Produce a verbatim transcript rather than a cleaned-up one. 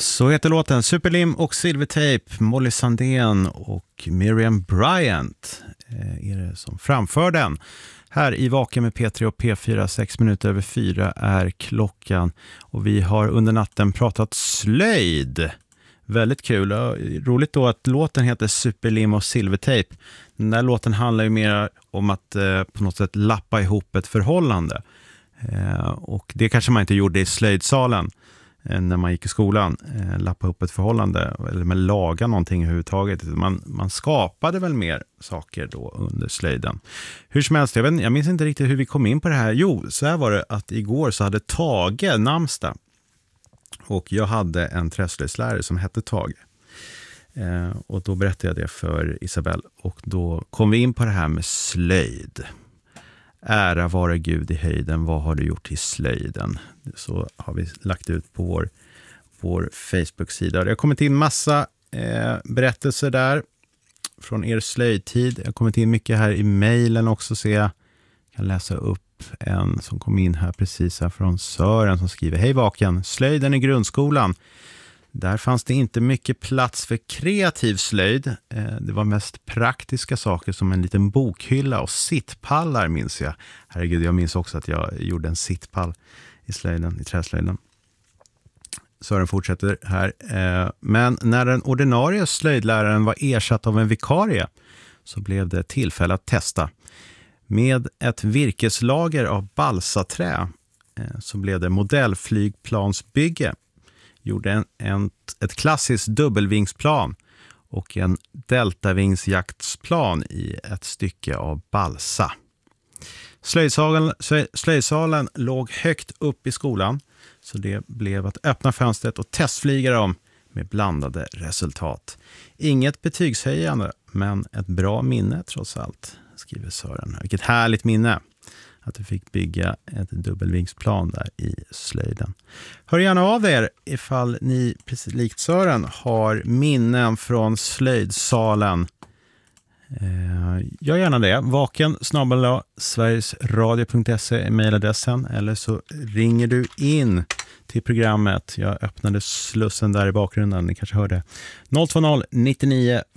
Så heter låten Superlim och Silvertape, Molly Sandén och Miriam Bryant är det som framför den. Här i Vaken med P tre och P fyra, sex minuter över fyra är klockan och vi har under natten pratat slöjd. Väldigt kul och roligt då att låten heter Superlim och Silvertape. Den där låten handlar ju mer om att eh, på något sätt lappa ihop ett förhållande. Eh, och det kanske man inte gjorde i slöjdsalen eh, när man gick i skolan. Eh, lappa ihop ett förhållande eller med laga någonting överhuvudtaget. Man, man skapade väl mer saker då under slöjden. Hur som helst, jag, vet, jag minns inte riktigt hur vi kom in på det här. Jo, så här var det att igår så hade Tage namnsdag. Och jag hade en träslöjdslärare som hette Tage. Eh, och då berättade jag det för Isabel. Och då kom vi in på det här med slöjd. Ära vare Gud i höjden, vad har du gjort i slöjden? Så har vi lagt ut på vår, vår Facebook-sida. Det har kommit in massa eh, berättelser där från er slöjdtid. Det har kommit in mycket här i mejlen också, så jag kan läsa upp en som kom in här precis här från Sören som skriver: Hej Vaken, slöjden i grundskolan. Där fanns det inte mycket plats för kreativ slöjd. Det var mest praktiska saker som en liten bokhylla och sittpallar minns jag. Herregud, jag minns också att jag gjorde en sittpall i slöjden, i träslöjden. Sören fortsätter här. Men när den ordinarie slöjdläraren var ersatt av en vikarie så blev det tillfälle att testa. Med ett virkeslager av balsaträ eh, så blev det modellflygplansbygge. Gjorde en, en, ett klassiskt dubbelvingsplan och en deltavingsjaktsplan i ett stycke av balsa. Slöjdsalen, slöjdsalen låg högt upp i skolan så det blev att öppna fönstret och testflyga dem med blandade resultat. Inget betygshöjande men ett bra minne trots allt, skriver Sören. Vilket härligt minne att du fick bygga ett dubbelvingsplan där i slöjden. Hör gärna av er ifall ni, precis likt Sören, har minnen från slöjdsalen. Eh, gör gärna det. Vaken snabel-a sverigesradio punkt se är mejladressen, eller så ringer du in till programmet. Jag öppnade slussen där i bakgrunden, ni kanske hörde. noll två noll nittionio